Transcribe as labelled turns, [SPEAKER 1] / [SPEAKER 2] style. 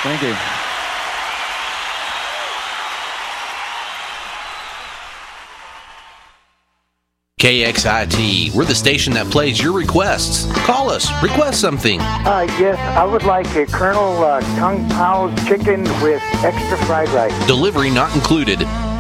[SPEAKER 1] Thank you.
[SPEAKER 2] KXIT, we're the station that plays your requests. Call us, request something.
[SPEAKER 3] Yes, I would like a Colonel Kung Pao chicken with extra fried rice.
[SPEAKER 2] Delivery not included.